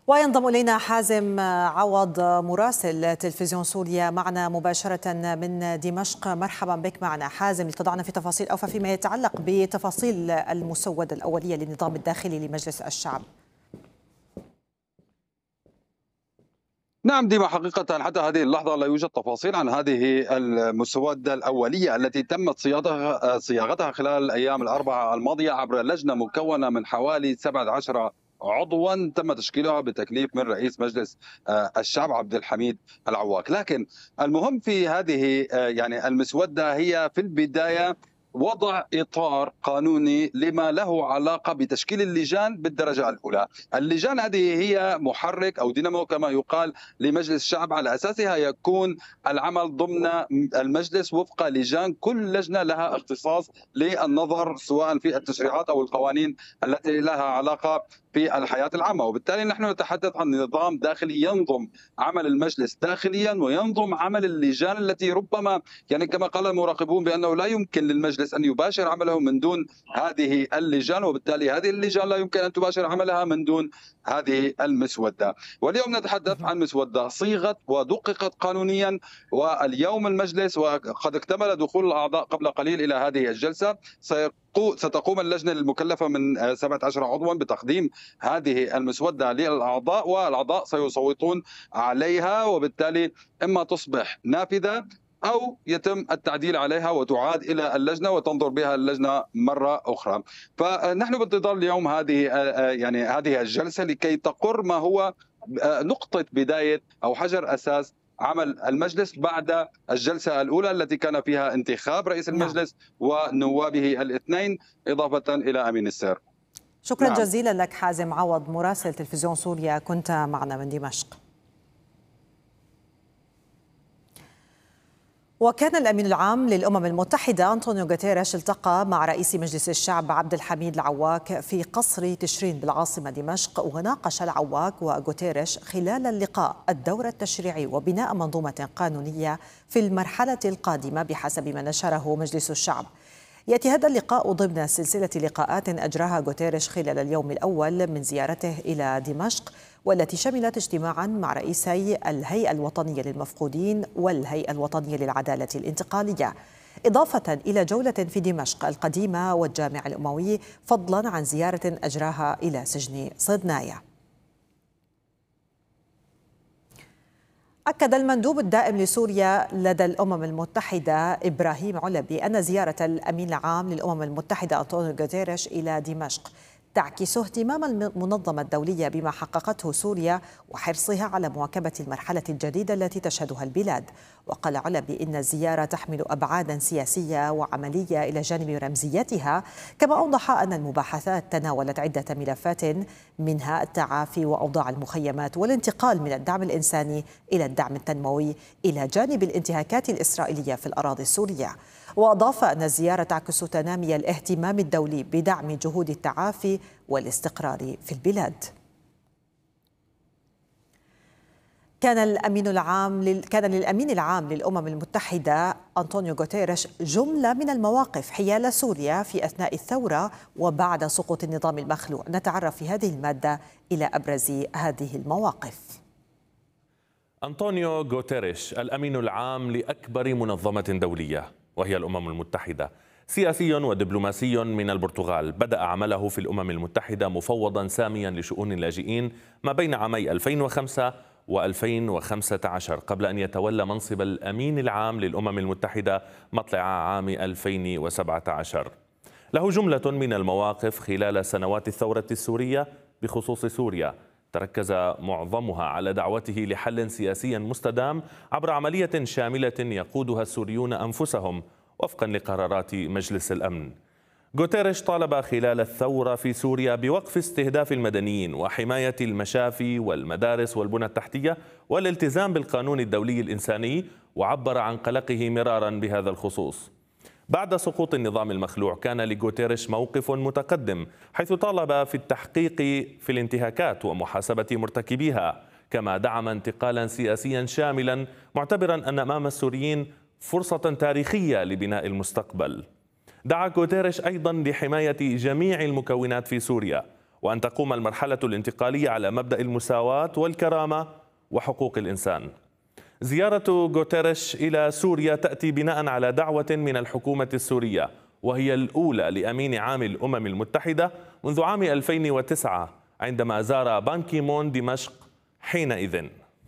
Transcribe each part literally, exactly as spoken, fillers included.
وينضم إلينا حازم عوض مراسل تلفزيون سوريا معنا مباشرة من دمشق. مرحبا بك معنا حازم لتضعنا في تفاصيل أوفى فيما يتعلق بتفاصيل المسودة الأولية للنظام الداخلي لمجلس الشعب. نعم ديما، حقيقة حتى هذه اللحظة لا يوجد تفاصيل عن هذه المسودة الأولية التي تمت صياغتها صياغتها خلال الأيام الأربعة الماضية عبر لجنة مكونة من حوالي سبعة عشر عضوا تم تشكيلها بتكليف من رئيس مجلس الشعب عبد الحميد العواق. لكن المهم في هذه يعني المسودة هي في البداية وضع إطار قانوني لما له علاقة بتشكيل اللجان بالدرجة الأولى. اللجان هذه هي محرك أو دينامو كما يقال لمجلس الشعب، على أساسها يكون العمل ضمن المجلس وفق لجان، كل لجنة لها اختصاص للنظر سواء في التشريعات أو القوانين التي لها علاقة في الحياة العامة. وبالتالي نحن نتحدث عن نظام داخلي ينظم عمل المجلس داخليا وينظم عمل اللجان التي ربما يعني كما قال المراقبون بأنه لا يمكن للمجلس أن يباشر عمله من دون هذه اللجان، وبالتالي هذه اللجان لا يمكن أن تباشر عملها من دون هذه المسودة. واليوم نتحدث عن مسودة صيغت ودققت قانونيا، واليوم المجلس وقد اكتمل دخول الأعضاء قبل قليل إلى هذه الجلسة. ستقوم اللجنة المكلفة من سبعة عشر عضوا بتقديم هذه المسودة للأعضاء، والأعضاء سيصوتون عليها، وبالتالي إما تصبح نافذة أو يتم التعديل عليها وتعاد إلى اللجنة وتنظر بها اللجنة مرة أخرى. فنحن بانتظار اليوم هذه يعني هذه الجلسة لكي تقر ما هو نقطة بداية أو حجر أساس عمل المجلس بعد الجلسة الأولى التي كان فيها انتخاب رئيس المجلس ونوابه الاثنين إضافة إلى أمين السر. شكرا نعم. جزيلا لك حازم عوض مراسل تلفزيون سوريا، كنت معنا من دمشق. وكان الأمين العام للأمم المتحدة أنطونيو غوتيريش التقى مع رئيس مجلس الشعب عبد الحميد العواق في قصر تشرين بالعاصمة دمشق، وناقش العواق وغوتيريش خلال اللقاء الدور التشريعي وبناء منظومة قانونية في المرحلة القادمة بحسب ما نشره مجلس الشعب. يأتي هذا اللقاء ضمن سلسلة لقاءات أجراها غوتيريش خلال اليوم الأول من زيارته إلى دمشق، والتي شملت اجتماعا مع رئيسي الهيئة الوطنية للمفقودين والهيئة الوطنية للعدالة الانتقالية، إضافة إلى جولة في دمشق القديمة والجامع الأموي، فضلا عن زيارة أجراها إلى سجن صدنايا. أكد المندوب الدائم لسوريا لدى الأمم المتحدة إبراهيم علبي أن زيارة الأمين العام للأمم المتحدة أنطونيو غوتيريش إلى دمشق تعكس اهتمام المنظمة الدولية بما حققته سوريا وحرصها على مواكبة المرحلة الجديدة التي تشهدها البلاد. وقال علبي إن الزيارة تحمل أبعادا سياسية وعملية إلى جانب رمزيتها، كما أوضح أن المباحثات تناولت عدة ملفات منها التعافي وأوضاع المخيمات والانتقال من الدعم الإنساني إلى الدعم التنموي إلى جانب الانتهاكات الإسرائيلية في الأراضي السورية. وأضاف أن الزيارة تعكس تنامي الاهتمام الدولي بدعم جهود التعافي والاستقرار في البلاد. كان الأمين العام لل... كان للأمين العام للأمم المتحدة أنطونيو غوتيريش جملة من المواقف حيال سوريا في أثناء الثورة وبعد سقوط النظام المخلوع. نتعرف في هذه المادة إلى أبرز هذه المواقف. أنطونيو غوتيريش الأمين العام لأكبر منظمة دولية وهي الأمم المتحدة، سياسي ودبلوماسي من البرتغال، بدأ عمله في الأمم المتحدة مفوضا ساميا لشؤون اللاجئين ما بين عامي ألفين وخمسة وألفين وخمسة عشر، قبل أن يتولى منصب الأمين العام للأمم المتحدة مطلع عام ألفين وسبعة عشر. له جملة من المواقف خلال سنوات الثورة السورية بخصوص سوريا، تركز معظمها على دعوته لحل سياسي مستدام عبر عملية شاملة يقودها السوريون أنفسهم وفقا لقرارات مجلس الأمن. غوتيريش طالب خلال الثورة في سوريا بوقف استهداف المدنيين وحماية المشافي والمدارس والبنى التحتية والالتزام بالقانون الدولي الإنساني، وعبر عن قلقه مرارا بهذا الخصوص. بعد سقوط النظام المخلوع كان لغوتيريش موقف متقدم، حيث طالب في التحقيق في الانتهاكات ومحاسبة مرتكبيها، كما دعم انتقالا سياسيا شاملا، معتبرا أن أمام السوريين فرصة تاريخية لبناء المستقبل. دعا غوتيريش أيضا لحماية جميع المكونات في سوريا، وأن تقوم المرحلة الانتقالية على مبدأ المساواة والكرامة وحقوق الإنسان. زيارة غوتيريش إلى سوريا تأتي بناء على دعوة من الحكومة السورية، وهي الأولى لأمين عام الأمم المتحدة منذ عام ألفين وتسعة عندما زار بان كي مون دمشق حينئذ.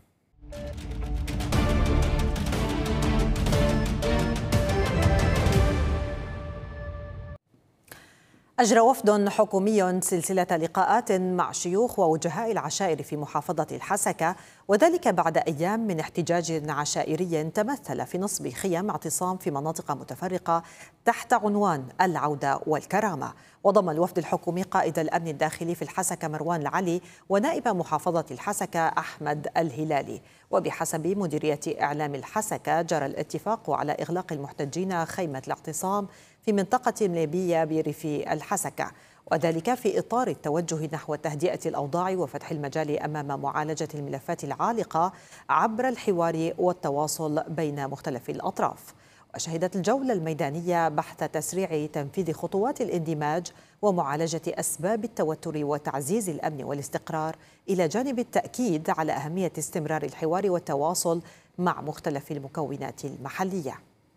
أجرى وفد حكومي سلسلة لقاءات مع شيوخ ووجهاء العشائر في محافظة الحسكة، وذلك بعد أيام من احتجاج عشائري تمثل في نصب خيام اعتصام في مناطق متفرقة تحت عنوان العودة والكرامة. وضم الوفد الحكومي قائد الأمن الداخلي في الحسكة مروان العلي ونائب محافظة الحسكة أحمد الهلالي. وبحسب مديرية إعلام الحسكة جرى الاتفاق على إغلاق المحتجين خيمة الاعتصام في منطقة ليبية بريف الحسكة، وذلك في إطار التوجه نحو تهدئة الأوضاع وفتح المجال أمام معالجة الملفات العالقة عبر الحوار والتواصل بين مختلف الأطراف. وشهدت الجولة الميدانية بحث تسريع تنفيذ خطوات الاندماج ومعالجة أسباب التوتر وتعزيز الأمن والاستقرار، إلى جانب التأكيد على أهمية استمرار الحوار والتواصل مع مختلف المكونات المحلية.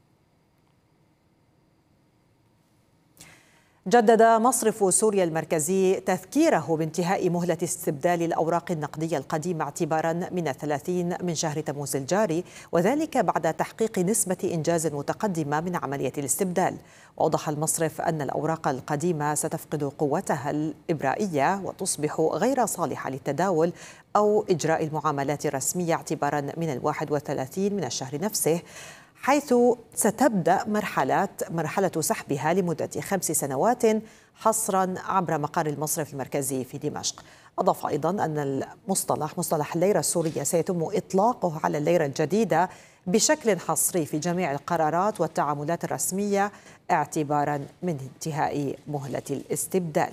جدد مصرف سوريا المركزي تذكيره بانتهاء مهلة استبدال الأوراق النقدية القديمة اعتبارا من الثلاثين من شهر تموز الجاري، وذلك بعد تحقيق نسبة إنجاز متقدمة من عملية الاستبدال. وأوضح المصرف أن الأوراق القديمة ستفقد قوتها الإبرائية وتصبح غير صالحة للتداول أو إجراء المعاملات الرسمية اعتبارا من الواحد والثلاثين من الشهر نفسه، حيث ستبدأ مرحلة مرحلة سحبها لمدة خمس سنوات حصرا عبر مقر المصرف المركزي في دمشق. أضاف أيضا أن المصطلح مصطلح الليرة السورية سيتم إطلاقه على الليرة الجديدة بشكل حصري في جميع القرارات والتعاملات الرسمية اعتبارا من انتهاء مهلة الاستبدال.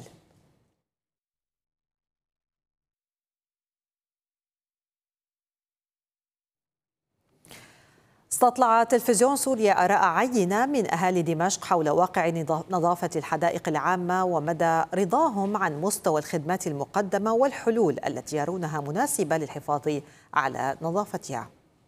استطلع تلفزيون سوريا آراء عينة من أهالي دمشق حول واقع نظافة الحدائق العامة ومدى رضاهم عن مستوى الخدمات المقدمة والحلول التي يرونها مناسبة للحفاظ على نظافتها.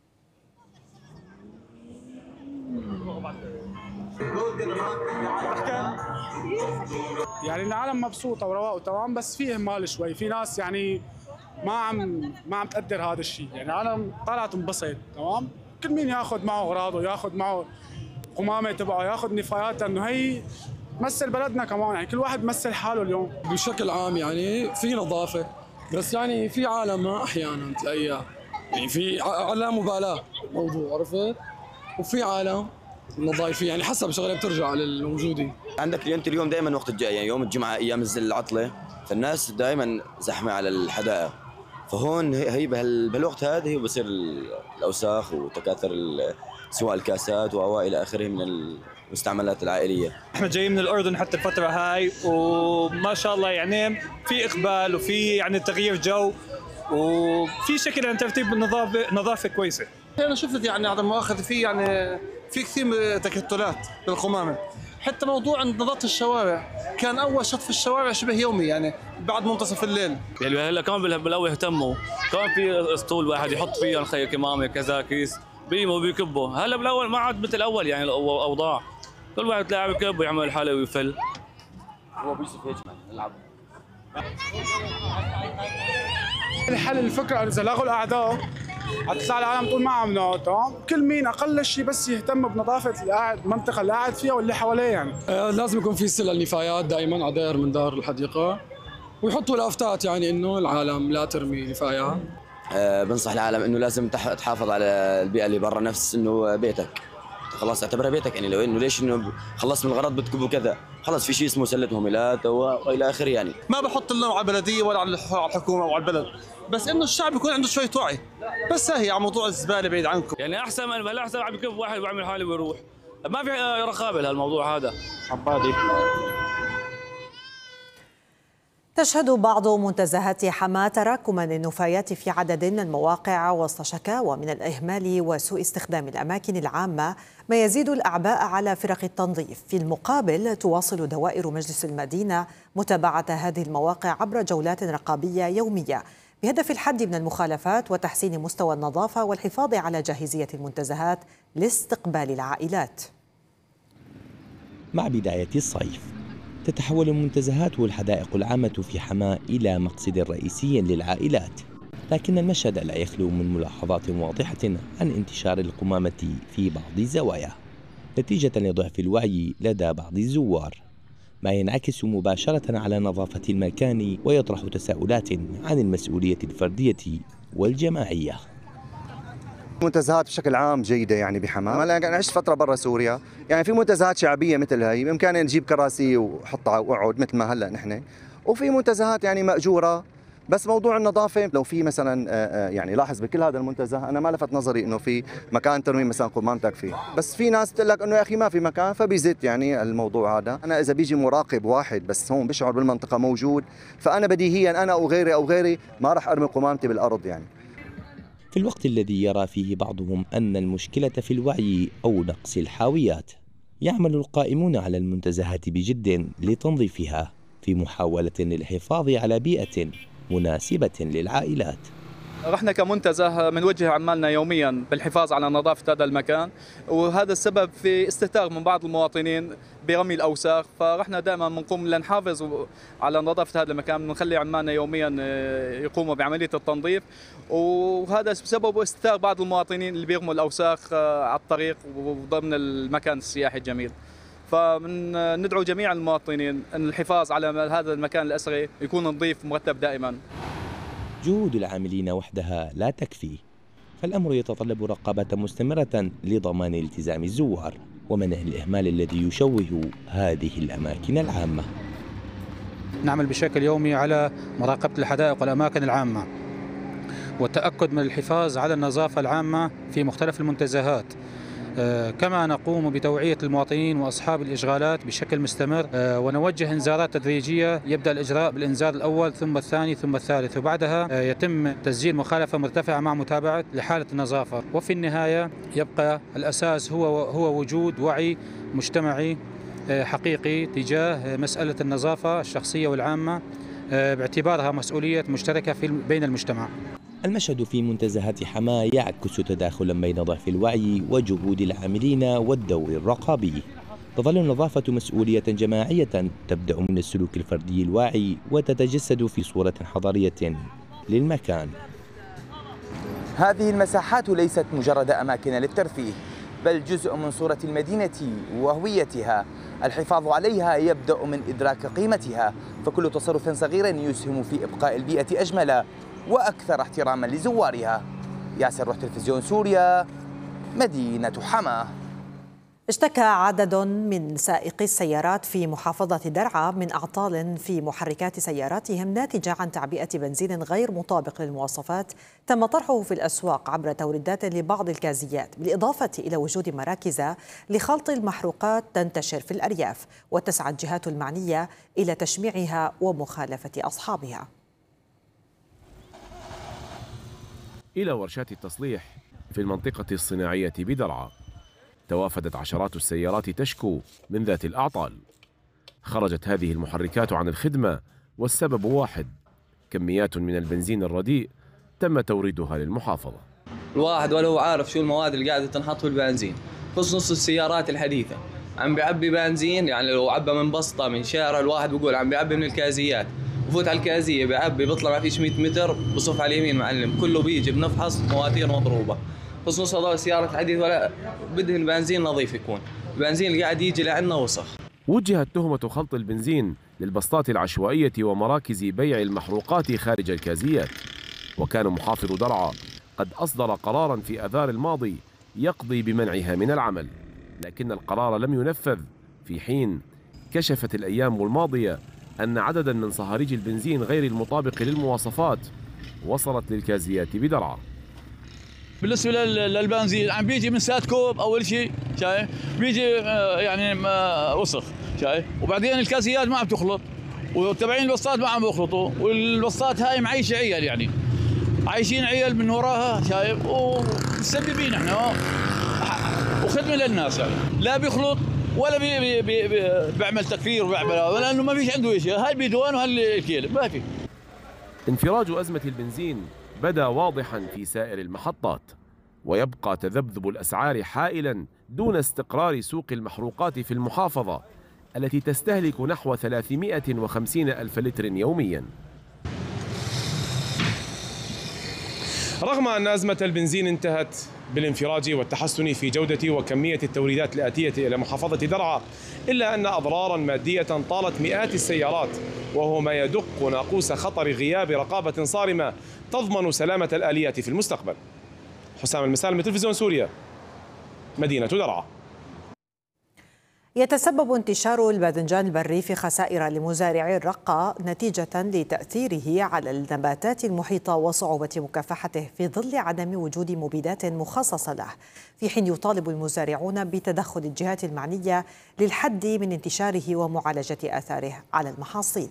يعني العالم مبسوطة ورواق وتمام، بس في إهمال شوي، في ناس يعني ما عم ما عم تقدر هذا الشيء، يعني العالم طالعة تنبسط تمام، كل مين ياخذ معه اغراضه، ياخذ معه قمامه تبعه، ياخذ نفايات، لانه هي تمثل بلدنا كمان، يعني كل واحد بيمثل حاله اليوم. بشكل عام يعني في نظافه، بس يعني في عالم ما احيانا تلاقيها يعني في لا مبالاه موضوع، عرفت؟ وفي عالم نظايفين، يعني حسب شغله بترجع للموجوده. عندك انت اليوم دائما وقت الجاي، يعني يوم الجمعه ايام الزل العطله، فالناس دائما زحمه على الحدائق، فهون هي بهالوقت هذا هي بصير الاوساخ وتكاثر سواء الكاسات والى اخره من المستعملات العائليه. احنا جايين من الاردن حتى الفتره هاي، وما شاء الله يعني في اقبال وفي يعني تغيير جو وفي شكل عن ترتيب النظافه نظافه كويسه. انا شفت يعني عدم مؤاخذه في يعني في كثير من تكتلات بالقمامه، حتى موضوع نظافه الشوارع كان اول شط في الشوارع شبه يومي يعني بعد منتصف الليل. يعني هلا كمان بالاول اهتموا، كمان في اسطول واحد يحط فيه الخي كمامه كذا كيس بيموا وبيكبوا، هلا بالاول ما عاد مثل الاول يعني الاوضاع، كل واحد تلاقيه بكب ويعمل حاله ويفل. هو بيوسف هيك نلعب. الحل الفكره اذا لغوا الاعداء حتطلع العالم تقول ما عم تمام، كل مين اقل شيء بس يهتم بنظافه اللي قاعد المنطقه اللي قاعد فيها واللي حواليه يعني. آه لازم يكون في سلة نفايات دائما على داير من دار الحديقه، ويحطوا لافتات يعني انه العالم لا ترمي نفايات. آه بنصح العالم انه لازم تحافظ على البيئه اللي برا، نفس انه بيتك خلاص اعتبرها بيتك، يعني لو انه ليش انه خلص من الغرض بتكب وكذا، خلص في شيء اسمه سله مهملات والى اخره. يعني ما بحط اللوم على البلديه ولا على الحكومه او على البلد، بس انه الشعب يكون عنده شويه وعي، بس هي على موضوع الزباله بعيد عنكم. يعني احسن من هلا احسن عم يكب واحد ويعمل حاله ويروح، ما في رقابه لهالموضوع هذا. عبادي تشهد بعض منتزهات حماة تراكما للنفايات في عدد من المواقع وسط شكاوى من الإهمال وسوء استخدام الأماكن العامة، ما يزيد الأعباء على فرق التنظيف. في المقابل تواصل دوائر مجلس المدينة متابعة هذه المواقع عبر جولات رقابية يومية بهدف الحد من المخالفات وتحسين مستوى النظافة والحفاظ على جاهزية المنتزهات لاستقبال العائلات. مع بداية الصيف تتحول المنتزهات والحدائق العامة في حماة إلى مقصد رئيسي للعائلات، لكن المشهد لا يخلو من ملاحظات واضحة عن انتشار القمامة في بعض الزوايا نتيجة لضعف الوعي لدى بعض الزوار، ما ينعكس مباشرة على نظافة المكان ويطرح تساؤلات عن المسؤولية الفردية والجماعية. منتزهات بشكل عام جيدة يعني بحماة، أنا عشت فترة برا سوريا، يعني في منتزهات شعبية مثل هاي بإمكاننا نجيب كراسي وحطها وقعد مثل ما هلا نحن، وفي منتزهات يعني مأجورة. بس موضوع النظافة لو في مثلا يعني لاحظ بكل هذا المنتزه أنا ما لفت نظري إنه في مكان ترمي مثلا قمامتك فيه، بس في ناس تقول لك إنه يا أخي ما في مكان فبيزت يعني الموضوع هذا. أنا إذا بيجي مراقب واحد بس هون بيشعر بالمنطقة موجود، فأنا بديهيا أنا أو غيري أو غيري ما راح أرمي قمامتي بالأرض يعني. في الوقت الذي يرى فيه بعضهم أن المشكلة في الوعي أو نقص الحاويات، يعمل القائمون على المنتزهات بجد لتنظيفها في محاولة للحفاظ على بيئة مناسبة للعائلات. رحنا كمنتزه بنوجه عمالنا يوميا بالحفاظ على نظافة هذا المكان، وهذا السبب في استهتار من بعض المواطنين برمي الأوساخ، فرحنا دائما بنقوم لنحافظ على نظافة هذا المكان، بنخلي عمالنا يوميا يقوموا بعملية التنظيف، وهذا بسبب استهتار بعض المواطنين اللي بيرموا الأوساخ على الطريق وضمن المكان السياحي الجميل. فندعو جميع المواطنين أن الحفاظ على هذا المكان الأثري يكون نظيف ومرتب دائما. جهود العاملين وحدها لا تكفي، فالأمر يتطلب رقابة مستمرة لضمان التزام الزوار ومنع الإهمال الذي يشوه هذه الأماكن العامة. نعمل بشكل يومي على مراقبة الحدائق والأماكن العامة والتأكد من الحفاظ على النظافة العامة في مختلف المنتزهات، كما نقوم بتوعية المواطنين وأصحاب الإشغالات بشكل مستمر، ونوجه إنذارات تدريجية. يبدأ الإجراء بالإنذار الأول ثم الثاني ثم الثالث، وبعدها يتم تسجيل مخالفة مرتفعة مع متابعة لحالة النظافة. وفي النهاية يبقى الأساس هو هو وجود وعي مجتمعي حقيقي تجاه مسألة النظافة الشخصية والعامة باعتبارها مسؤولية مشتركة بين المجتمع. المشهد في منتزهات حماة يعكس تداخلا بين ضعف الوعي وجهود العاملين والدور الرقابي. تظل النظافة مسؤولية جماعية تبدأ من السلوك الفردي الواعي وتتجسد في صورة حضارية للمكان. هذه المساحات ليست مجرد أماكن للترفيه، بل جزء من صورة المدينة وهويتها. الحفاظ عليها يبدأ من إدراك قيمتها، فكل تصرف صغير يسهم في إبقاء البيئة أجمل وأكثر احتراما لزوارها. ياسر روح تلفزيون سوريا، مدينة حماة. اشتكى عدد من سائقي السيارات في محافظة درعا من أعطال في محركات سياراتهم ناتجة عن تعبئة بنزين غير مطابق للمواصفات تم طرحه في الأسواق عبر توريدات لبعض الكازيات، بالإضافة إلى وجود مراكز لخلط المحروقات تنتشر في الأرياف، وتسعى الجهات المعنية إلى تشميعها ومخالفة أصحابها. إلى ورشات التصليح في المنطقة الصناعية بدرعا توافدت عشرات السيارات تشكو من ذات الأعطال. خرجت هذه المحركات عن الخدمة والسبب واحد: كميات من البنزين الرديء تم توريدها للمحافظة. الواحد ولا هو عارف شو المواد اللي قاعدة تنحط في البنزين، خصوص السيارات الحديثة عم بيعبي بنزين، يعني لو عبى من بسطة من شارع الواحد بيقول عم بيعبي من الكازيات، بفوت على الكازية بيعبي بيطلع ما فيش مئة متر بصف على اليمين معلم، كله بيجي بنفحص مواتير مضروبة. خصوصا هذول السيارات الحديثة ولا بدهن البنزين نظيف يكون، البنزين اللي قاعد يجي لعنا وسخ. وجهت تهمة خلط البنزين للبسطات العشوائية ومراكز بيع المحروقات خارج الكازيات، وكان محافظ درعا قد أصدر قراراً في آذار الماضي يقضي بمنعها من العمل، لكن القرار لم ينفذ، في حين كشفت الأيام الماضية أن عدداً من صهاريج البنزين غير المطابق للمواصفات وصلت للكازيات بدرعا. بالنسبه للبنزين عم بيجي من سات كوب اول شيء شايف، بيجي يعني وسخ شايف، وبعدين الكازيات ما عم تخلط، وتبعين البسطات ما عم يخلطوا، والبسطات هاي معيشه عيال، يعني عايشين عيال من وراها، شايف، ومسببين احنا وخدمه للناس، يعني لا بيخلط ولا بي بي بي بي بيعمل تكفير وبيعمل، لانه ما فيش عنده شيء، هاي بيدوان وهالكيل ما في. انفراج أزمة البنزين بدا واضحا في سائر المحطات، ويبقى تذبذب الأسعار حائلا دون استقرار سوق المحروقات في المحافظة التي تستهلك نحو ثلاثمائة وخمسين ألف لتر يوميا. رغم أن أزمة البنزين انتهت بالانفراج والتحسن في جودة وكمية التوريدات الآتية إلى محافظة درعا، إلا أن أضرارا مادية طالت مئات السيارات، وهو ما يدق ناقوس خطر غياب رقابة صارمة تضمن سلامة الآليات في المستقبل. حسام المسالم، تلفزيون سوريا، مدينة درعا. يتسبب انتشار الباذنجان البري في خسائر لمزارعي الرقة نتيجة لتأثيره على النباتات المحيطة وصعوبة مكافحته في ظل عدم وجود مبيدات مخصصة له، في حين يطالب المزارعون بتدخل الجهات المعنية للحد من انتشاره ومعالجة آثاره على المحاصيل.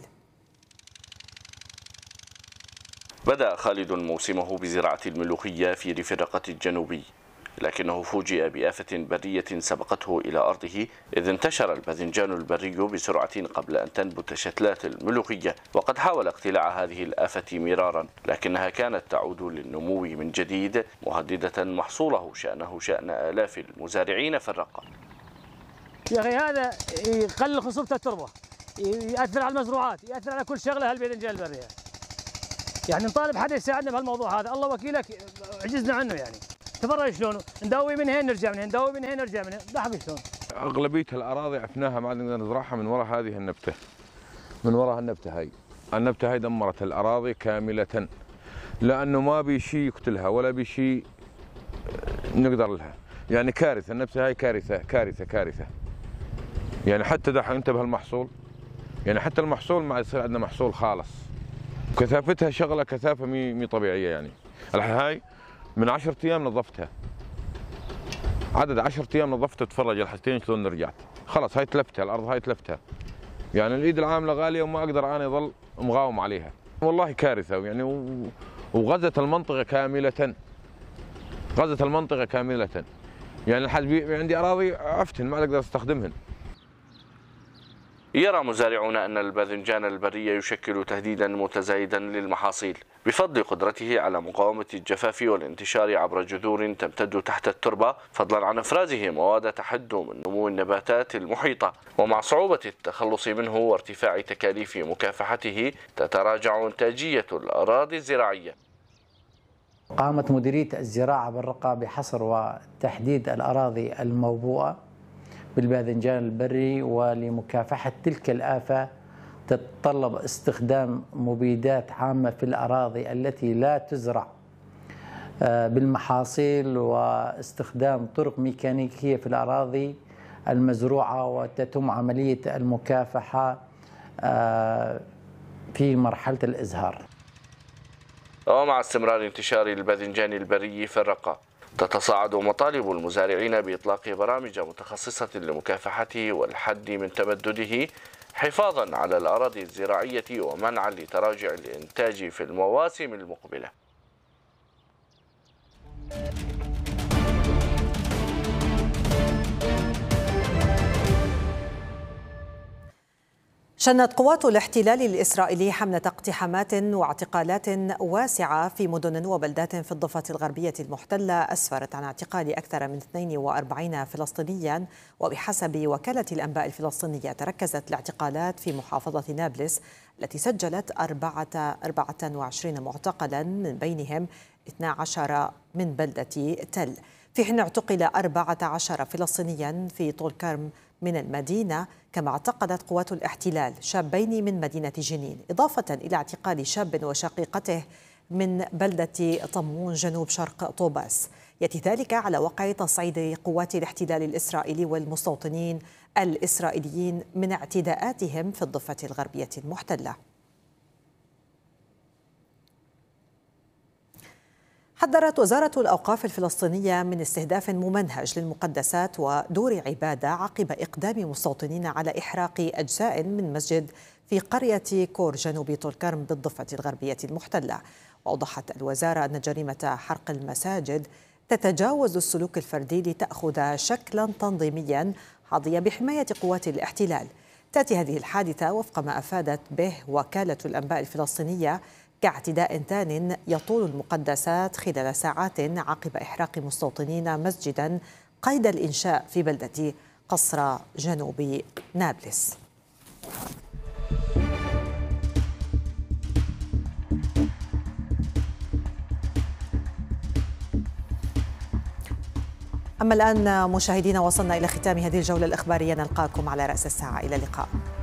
بدأ خالد موسمه بزراعة الملوخية في ريف الرقة الجنوبي، لكنه فوجئ بآفة برية سبقته إلى أرضه، إذ انتشر الباذنجان البري بسرعة قبل أن تنبت شتلات الملوخية، وقد حاول اقتلاع هذه الآفة مرارا، لكنها كانت تعود للنمو من جديد، مهددة محصوله شأنه شأن آلاف المزارعين في الرقة. يا أخي هذا يقلل خصوبة التربة، يأثر على المزروعات، يأثر على كل شغلة هالباذنجان البرية. يعني نطالب حدا يساعدنا بهالموضوع هذا، الله وكيلك عجزنا عنه. يعني تفرج شلون ندوي من هنا نرجع من هنا، ندوي من هنا نرجع من هنا، ضحك شلون. اغلبيه الاراضي عفناها ما نقدر نزرعها من وراء هذه النبته. من وراء النبته هاي، النبته هاي دمرت الاراضي كامله، لانه ما بي شيء يقتلها ولا بي شيء نقدر لها. يعني كارثه، النبته هاي كارثه كارثه كارثه. يعني حتى دحين انت بهالمحصول، يعني حتى المحصول ما يصير عندنا محصول خالص. كثافتها شغله كثافه مي مي طبيعيه. يعني هاي من عشرة ايام نظفتها، عدد عشرة ايام نظفتها، تفرج الحستين شلون رجعت، خلص هاي تلفتها، الارض هاي تلفتها. يعني الايد العامله غاليه وما اقدر انا اظل مقاوم عليها. والله كارثه يعني، وغزت المنطقه كامله، غزت المنطقه كامله. يعني لحد عندي اراضي افتن ما اقدر استخدمهن. يرى مزارعون أن الباذنجان البري يشكل تهديدا متزايدا للمحاصيل بفضل قدرته على مقاومة الجفاف والانتشار عبر جذور تمتد تحت التربة، فضلا عن إفرازه مواد تحد من نمو النباتات المحيطة، ومع صعوبة التخلص منه وارتفاع تكاليف مكافحته تتراجع إنتاجية الأراضي الزراعية. قامت مديرية الزراعة بالرقة بحصر وتحديد الأراضي الموبوءة بالباذنجان البري، ولمكافحة تلك الآفة تتطلب استخدام مبيدات عامة في الأراضي التي لا تزرع بالمحاصيل، واستخدام طرق ميكانيكية في الأراضي المزروعة، وتتم عملية المكافحة في مرحلة الإزهار. ومع استمرار انتشار الباذنجان البري في الرقة، تتصاعد مطالب المزارعين بإطلاق برامج متخصصة لمكافحته والحد من تمدده، حفاظا على الأراضي الزراعية ومنعا لتراجع الإنتاج في المواسم المقبلة. شنت قوات الاحتلال الإسرائيلي حملة اقتحامات واعتقالات واسعة في مدن وبلدات في الضفة الغربية المحتلة أسفرت عن اعتقال أكثر من اثنين وأربعين فلسطينيا. وبحسب وكالة الأنباء الفلسطينية تركزت الاعتقالات في محافظة نابلس التي سجلت أربعة وعشرين معتقلا، من بينهم اثنا عشر من بلدة تل، في حين اعتقل أربعة عشر فلسطينيا في طول كرم من المدينة. كما اعتقلت قوات الاحتلال شابين من مدينة جنين، إضافة إلى اعتقال شاب وشقيقته من بلدة طمون جنوب شرق طوباس. يأتي ذلك على وقع تصعيد قوات الاحتلال الإسرائيلي والمستوطنين الإسرائيليين من اعتداءاتهم في الضفة الغربية المحتلة. حذرت وزارة الأوقاف الفلسطينية من استهداف ممنهج للمقدسات ودور عبادة عقب إقدام مستوطنين على إحراق أجزاء من مسجد في قرية كور جنوب طول كرم بالضفة الغربية المحتلة. وأوضحت الوزارة أن جريمة حرق المساجد تتجاوز السلوك الفردي لتأخذ شكلا تنظيميا حظي بحماية قوات الاحتلال. تأتي هذه الحادثة وفق ما أفادت به وكالة الأنباء الفلسطينية كاعتداء ثان يطول المقدسات خلال ساعات عقب إحراق مستوطنين مسجدا قيد الإنشاء في بلدة قصر جنوب نابلس. أما الآن مشاهدينا وصلنا إلى ختام هذه الجولة الإخبارية، نلقاكم على رأس الساعة. إلى اللقاء.